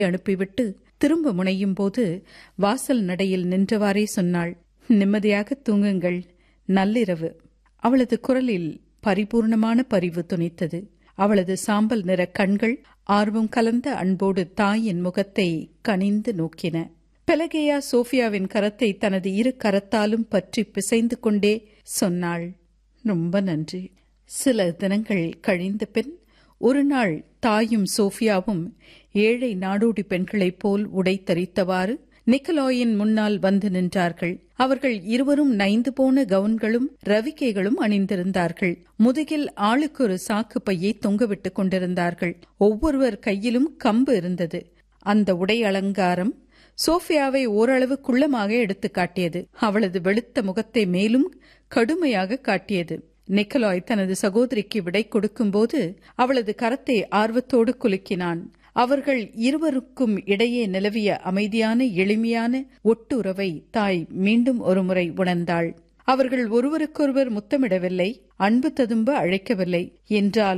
அனுப்பிவிட்டு திரும்ப முனையும் போது வாசல் நடையில் நின்றவாறே சொன்னாள், நிம்மதியாக தூங்குங்கள், நள்ளிரவு. அவளது குரலில் பரிபூர்ணமான பரிவு துணித்தது. அவளது சாம்பல் நிற கண்கள் ஆர்வம் கலந்த அன்போடு தாயின் முகத்தை கனிந்து நோக்கின. பெலகேயா சோஃபியாவின் கரத்தை தனது இரு கரத்தாலும் பற்றி பிசைந்து கொண்டே சொன்னாள், ரொம்ப நன்றி. சில தினங்கள் கழிந்த பின் ஒரு நாள் தாயும் சோஃபியாவும் ஏழை நாடோடி பெண்களைப் போல் உடை தரித்தவாறு நிக்கலாயின் முன்னால் வந்து நின்றார்கள். அவர்கள் இருவரும் நைந்து போன கவுன்களும் ரவிக்கைகளும் அணிந்திருந்தார்கள். முதுகில் ஆளுக்கு ஒரு சாக்கு பையை தொங்கவிட்டுக் கொண்டிருந்தார்கள். ஒவ்வொருவர் கையிலும் கம்பு இருந்தது. அந்த உடை அலங்காரம் சோஃபியாவை ஓரளவு குள்ளமாக எடுத்து காட்டியது. அவளது வெளுத்த முகத்தை மேலும் கடுமையாக காட்டியது. நிக்கலாய் தனது சகோதரிக்கு விடை கொடுக்கும்போது அவளது கரத்தை ஆர்வத்தோடு குலுக்கினான். அவர்கள் இருவருக்கும் இடையே நிலவிய அமைதியான எளிமையான ஒட்டுறவை தாய் மீண்டும் ஒருமுறை உணர்ந்தாள். அவர்கள் ஒருவருக்கொருவர் முத்தமிடவில்லை, அன்பு ததும்ப அழைக்கவில்லை. என்றாலும்